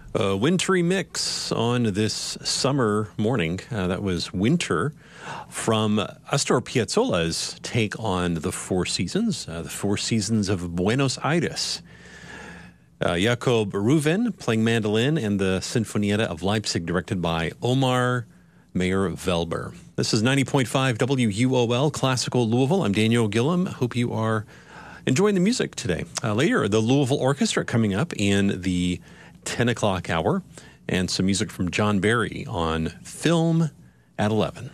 A wintry mix on this summer morning. That was Winter from Astor Piazzolla's take on the Four Seasons of Buenos Aires. Jakob Reuven playing mandolin and the Sinfonietta of Leipzig, directed by Omar Mayer-Velber. This is 90.5 WUOL Classical Louisville. I'm Daniel Gillum. Hope you are enjoying the music today. Later, the Louisville Orchestra coming up in the 10 o'clock hour, and some music from John Barry on Film at 11.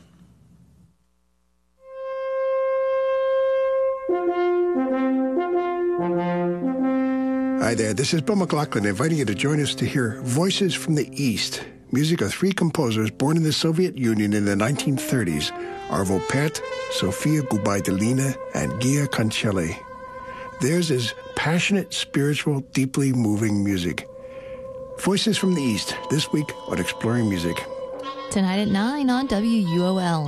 Hi there, this is Bill McLaughlin inviting you to join us to hear Voices from the East, music of three composers born in the Soviet Union in the 1930s, Arvo Pärt, Sofia Gubaidulina, and Gia Cancelli. Theirs is passionate, spiritual, deeply moving music. Voices from the East, this week on Exploring Music. Tonight at 9 on WUOL.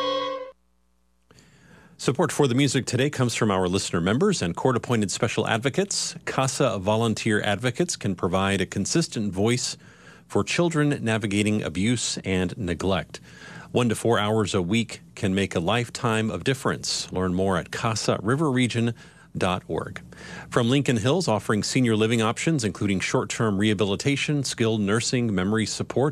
Support for the music today comes from our listener members and court-appointed special advocates. CASA volunteer advocates can provide a consistent voice for children navigating abuse and neglect. 1 to 4 hours a week can make a lifetime of difference. Learn more at CASARiverRegion.org. From Lincoln Hills, offering senior living options, including short-term rehabilitation, skilled nursing, memory support,